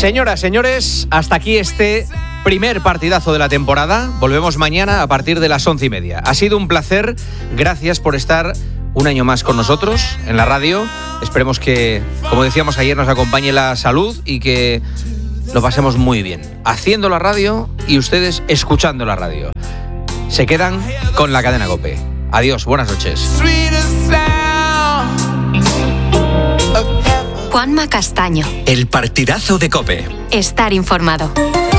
Señoras, señores, hasta aquí este primer partidazo de la temporada. Volvemos mañana a partir de las 11:30. Ha sido un placer. Gracias por estar un año más con nosotros en la radio. Esperemos que, como decíamos ayer, nos acompañe la salud y que lo pasemos muy bien haciendo la radio y ustedes escuchando la radio. Se quedan con la cadena COPE. Adiós, buenas noches. Juanma Castaño. El partidazo de COPE. Estar informado.